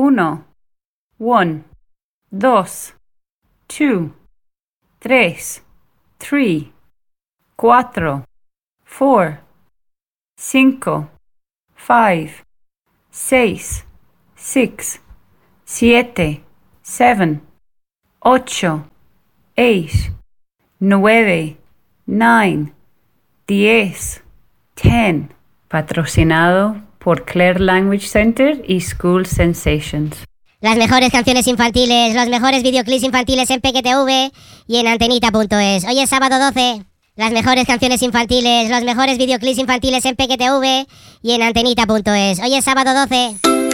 Uno. One. Dos. Two. Tres. Three. Cuatro. Four. Cinco. Five. Seis. Six. Siete. Seven. Ocho. Eight. Nueve. Nine. 10. 10. Patrocinado por Claire Language Center y School Sensations. Las mejores canciones infantiles, los mejores videoclips infantiles en PQTV y en Antenita.es. Hoy es sábado 12. Las mejores canciones infantiles, los mejores videoclips infantiles en PQTV y en Antenita.es. Hoy es sábado 12.